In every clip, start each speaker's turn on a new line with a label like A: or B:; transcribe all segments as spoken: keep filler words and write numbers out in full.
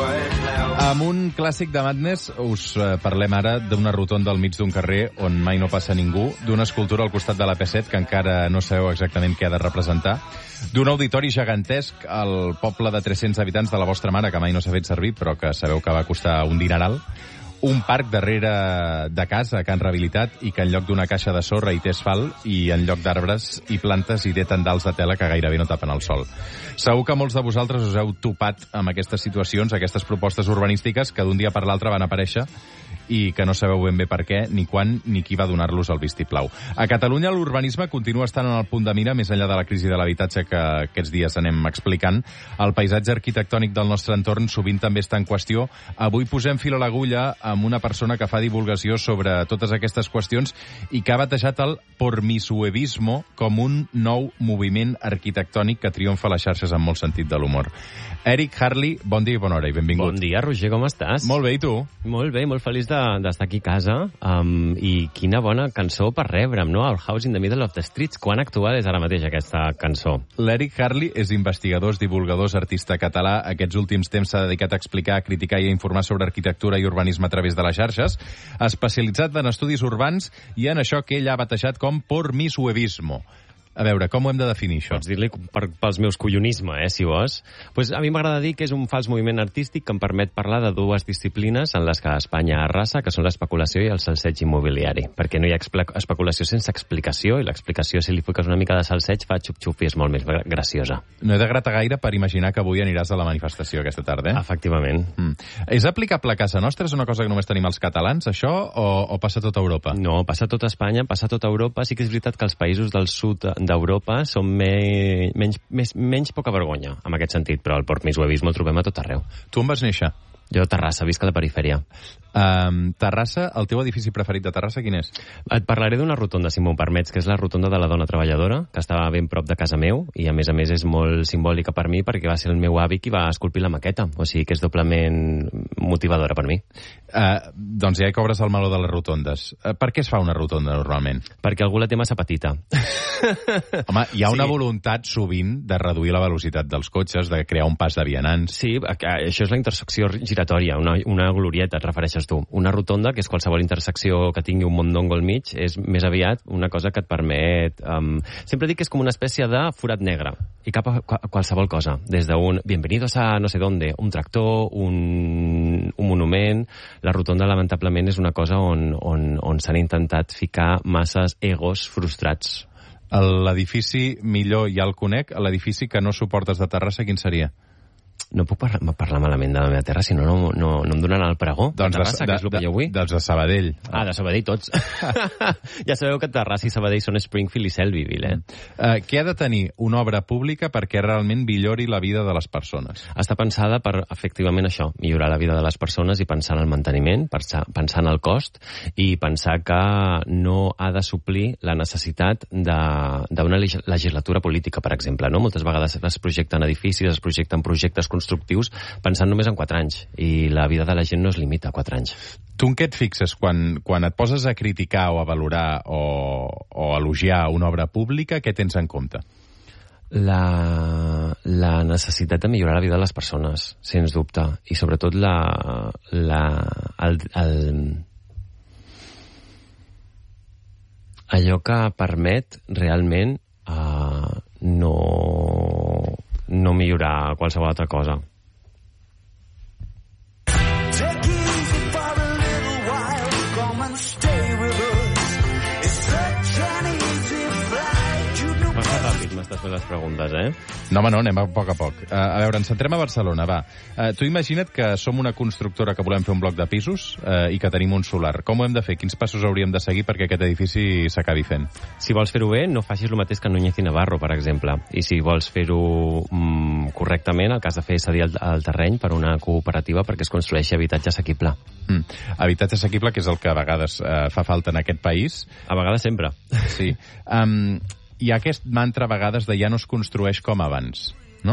A: Amb un clàssic de Madness us parlem ara d'una rotonda al mig d'un carrer on mai no passa ningú, d'una escultura al costat de la P set que encara no sabeu exactament què ha de representar, d'un auditori gegantesc al poble de tres-cents habitants de la vostra mare que mai no s'ha fet servir però que sabeu que va costar un dineral, un parc darrere de casa que han rehabilitat i que en lloc d'una caixa de sorra hi té asfalt i en lloc d'arbres i plantes hi té tendals de tela que gairebé no tapen el sol. Segur que molts de vosaltres us heu topat amb aquestes situacions, aquestes propostes urbanístiques que d'un dia per l'altre van aparèixer i que no sabeu ben bé per què, ni quan, ni qui va donar-los el vistiplau. A Catalunya l'urbanisme continua estant en el punt de mira, més enllà de la crisi de l'habitatge que aquests dies anem explicant. El paisatge arquitectònic del nostre entorn sovint també està en qüestió. Avui posem fil a l'agulla amb una persona que fa divulgació sobre totes aquestes qüestions i que ha batejat el pormisuevismo com un nou moviment arquitectònic que triomfa a les xarxes amb molt sentit de l'humor. Eric Harley, bon dia i bona hora i benvingut.
B: Bon dia, Roger, com estàs?
A: Molt bé, i tu?
B: Molt bé, molt feliç d'estar de, aquí a casa. Um, I quina bona cançó per rebre'm, no? El House in the Middle of the Streets. Quan actual és ara mateix aquesta cançó?
A: L'Eric Harley és investigador, divulgador, artista català. Aquests últims temps s'ha dedicat a explicar, a criticar i a informar sobre arquitectura i urbanisme a través de les xarxes, especialitzat en estudis urbans i en això que ell ha batejat com pormisuevismo. A veure, com ho hem de definir, això?
B: Pots dir-li per, pels meus collonisme, eh, si vols. Pues a mi m'agrada dir que és un fals moviment artístic que em permet parlar de dues disciplines en les que Espanya arrasa, que són l'especulació i el salseig immobiliari. Perquè no hi ha especulació sense explicació, i l'explicació, si li fiques una mica de salseig, fa xup-xup i és molt més graciosa.
A: No he de gratar gaire per imaginar que avui aniràs a la manifestació aquesta tarda, eh?
B: Efectivament.
A: Mm. És aplicable a casa nostra? És una cosa que només tenim els catalans, això, o, o passa a tota Europa?
B: No, passa a tota Espanya, passa a tota Europa. Sí que és veritat que els països del sud d'Europa són me... menys, més, menys poca vergonya, en aquest sentit, però el pormisuevisme el trobem a tot arreu.
A: Tu on vas néixer?
B: Jo a Terrassa, visc a la perifèria.
A: Um, Terrassa, el teu edifici preferit de Terrassa, quin és?
B: Et parlaré d'una rotonda, si m'ho permets, que és la rotonda de la dona treballadora, que estava ben prop de casa meu, i a més a més és molt simbòlica per mi, perquè va ser el meu avi qui va esculpir la maqueta, o sigui que és doblement motivadora per mi.
A: Uh, doncs ja hi cobres el meló de les rotondes. Uh, per què es fa una rotonda, normalment?
B: Perquè algú la té massa petita.
A: Home, hi ha una sí. voluntat sovint de reduir la velocitat dels cotxes, de crear un pas de vianants.
B: Sí, això és la intersecció giratòria, una, una glorieta, et refereixes tu. Una rotonda, que és qualsevol intersecció que tingui un mondongo al mig, és més aviat una cosa que et permet... Um, sempre dic que és com una espècie de forat negre, i cap a, a qualsevol cosa, des d'un bienvenidos a no sé dónde, un tractor, un, un monument... La rotonda, lamentablement, és una cosa on, on, on s'han intentat ficar masses egos frustrats.
A: L'edifici millor ja el conec, l'edifici que no suportes de Terrassa, quin seria?
B: No puc parlar, parlar malament de la meva terra, si no, no, no, no em donaran el pregó.
A: Doncs
B: de Terrassa,
A: de,
B: que és el que jo vull.
A: Doncs de Sabadell.
B: Ah, de Sabadell tots. Ja sabeu que Terrassa i Sabadell són Springfield i Selbyville, eh?
A: Uh, què ha de tenir una obra pública perquè realment millori la vida de les persones?
B: Està pensada per, efectivament, això, millorar la vida de les persones i pensar en el manteniment, pensar, pensar en el cost i pensar que no ha de suplir la necessitat d'una legislatura política, per exemple, no? Moltes vegades es projecten edificis, es projecten projectes constructius pensant només en quatre anys, i la vida de la gent no es limita a quatre anys.
A: Tu en què et fixes quan, quan et poses a criticar o a valorar o, o a elogiar una obra pública? Què tens en compte?
B: La, la necessitat de millorar la vida de les persones, sens dubte, i sobretot la, la, el, el, allò que permet realment uh, no, no millorar qualsevol altra cosa. M'estàs fent les preguntes, eh?
A: No, home, no, anem a poc a poc. Uh, a veure, ens centrem a Barcelona, va. Uh, tu imagina't que som una constructora que volem fer un bloc de pisos uh, i que tenim un solar. Com ho hem de fer? Quins passos hauríem de seguir perquè aquest edifici s'acabi fent?
B: Si vols fer-ho bé, no facis el mateix que Núñez i Navarro, per exemple. I si vols fer-ho mm, correctament, el que has de fer és cedir el, el terreny per una cooperativa perquè es construeixi habitatge assequible.
A: Mm. Habitatge assequible, que és el que a vegades uh, fa falta en aquest país.
B: A vegades sempre.
A: Sí. Um, hi ha aquest mantra a vegades de ja no es construeix com abans, no?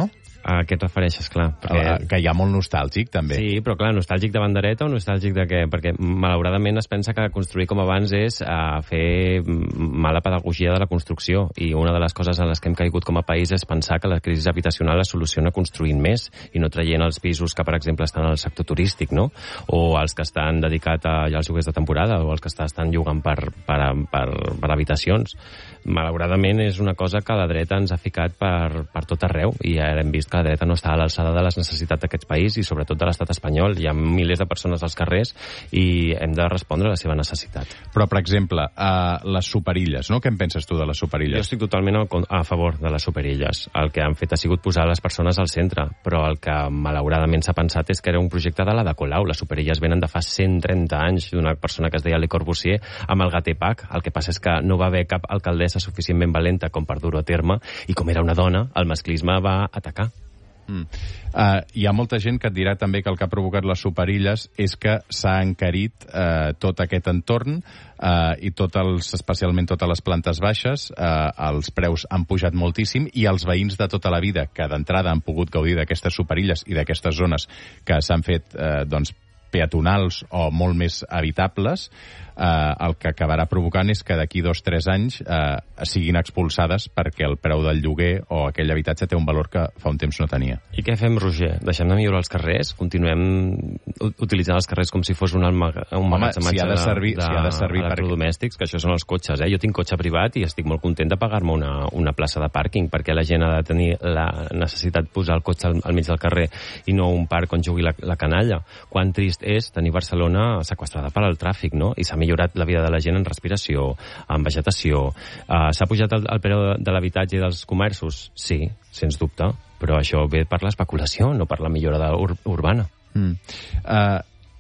B: A què et refereixes, clar?
A: Perquè... Que hi ha molt nostàlgic, també.
B: Sí, però clar, nostàlgic de bandereta o nostàlgic de què? Perquè malauradament es pensa que construir com abans és uh, fer mala pedagogia de la construcció, i una de les coses en les que hem caigut com a país és pensar que la crisi habitacional es soluciona construint més i no traient els pisos que, per exemple, estan al sector turístic, no? O els que estan dedicats a, als lloguers de temporada, o els que estan llogant per, per, per, per habitacions. Malauradament és una cosa que la dreta ens ha ficat per, per tot arreu, i ara hem vist que la dreta no està a l'alçada de les necessitats d'aquest país i sobretot de l'estat espanyol. Hi ha milers de persones als carrers i hem de respondre a la seva necessitat.
A: Però, per exemple, uh, les superilles, no? Què en penses tu de les superilles?
B: Jo estic totalment a favor de les superilles. El que han fet ha sigut posar les persones al centre, però el que malauradament s'ha pensat és que era un projecte de l'Ada Colau. Les superilles venen de fa cent trenta anys d'una persona que es deia Le Corbusier amb el Gatepac. El que passa és que no va haver cap alcaldessa suficientment valenta com per dur-ho a terme, i com era una dona, el masclisme va atacar.
A: Mm. Uh, hi ha molta gent que et dirà també que el que ha provocat les superilles és que s'ha encarit uh, tot aquest entorn uh, i tot els, especialment totes les plantes baixes, uh, els preus han pujat moltíssim, i els veïns de tota la vida que d'entrada han pogut gaudir d'aquestes superilles i d'aquestes zones que s'han fet uh, doncs, peatonals o molt més habitables, eh, el que acabarà provocant és que d'aquí dos o tres anys eh, siguin expulsades perquè el preu del lloguer o aquell habitatge té un valor que fa un temps no tenia.
B: I què fem, Roger? Deixem de millorar els carrers? Continuem utilitzant els carrers com si fos un, alma, un magatzematge
A: si ha de servir,
B: de, de,
A: si ha de servir
B: electrodomèstics, que això són els cotxes. Eh? Jo tinc cotxe privat i estic molt content de pagar-me una, una plaça de pàrquing, perquè la gent ha de tenir la necessitat de posar el cotxe al, al mig del carrer i no un parc on jugui la, la canalla. Quan trist és tenir Barcelona seqüestrada per al tràfic, no? I s'ha millorat la vida de la gent en respiració, en vegetació. Uh, s'ha pujat el, el preu de, de l'habitatge i dels comerços? Sí, sens dubte, però això ve per l'especulació, no per la millora de, ur, urbana.
A: Mm. Uh,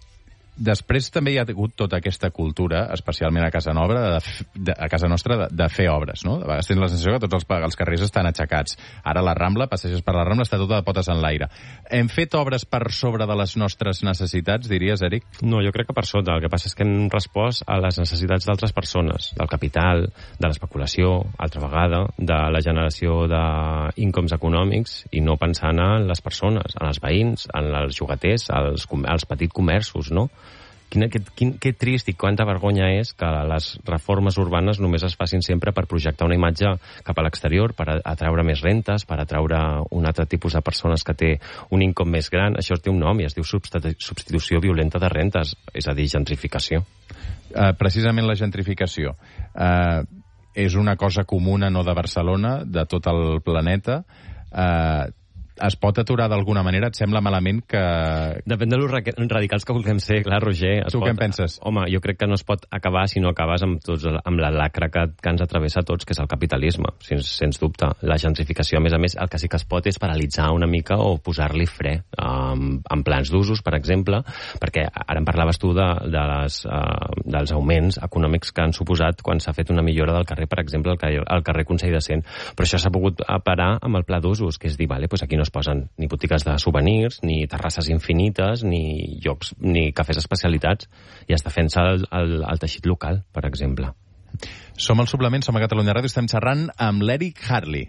A: Després també hi ha hagut tota aquesta cultura, especialment a casa Nova, de, de, a casa nostra, de, de fer obres, no? De vegades tens la sensació que tots els, els carrers estan aixecats. Ara la Rambla, passeges per la Rambla, està tota de potes en l'aire. Hem fet obres per sobre de les nostres necessitats, diries, Eric?
B: No, jo crec que per sota. El que passa és que hem respost a les necessitats d'altres persones, del capital, de l'especulació, altra vegada, de la generació d'incoms econòmics, i no pensant en les persones, en els veïns, en els llogaters, als, als petits comerços, no? Quina, que, quin, que trist i quanta vergonya és que les reformes urbanes només es facin sempre per projectar una imatge cap a l'exterior, per atraure més rentes, per atraure un altre tipus de persones que té un income més gran. Això té un nom i es diu substitució violenta de rentes, és a dir, gentrificació.
A: Uh, precisament la gentrificació. Uh, és una cosa comuna, no de Barcelona, de tot el planeta. Uh, es pot aturar d'alguna manera? Et sembla malament que...
B: Depèn de los radicals que vulguem ser, clar, Roger.
A: Tu
B: pot...
A: què en penses?
B: Home, jo crec que no es pot acabar si no acabes amb, tots, amb la lacra que, que ens atravessa a tots, que és el capitalisme, sens, sens dubte. La gentrificació, a més a més, el que sí que es pot és paralitzar una mica o posar-li fre um, en plans d'usos, per exemple, perquè ara em parlaves tu de, de les, uh, dels augments econòmics que han suposat quan s'ha fet una millora del carrer, per exemple, el carrer, el carrer Consell de Cent. Però això s'ha pogut parar amb el pla d'usos, que és dir, vale, pues aquí no es posen ni botigues de souvenirs, ni terrasses infinites, ni llocs, ni cafès especialitats, i es defensa el, el, el teixit local, per exemple.
A: Som al Suplement, som a Catalunya Ràdio, estem xerrant amb l'Eric Harley.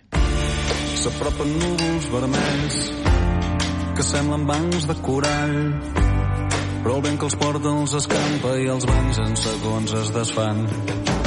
C: S'apropen núvols vermells que semblen bancs de corall, però el vent que els porta els escampa i els bancs en segons es desfan.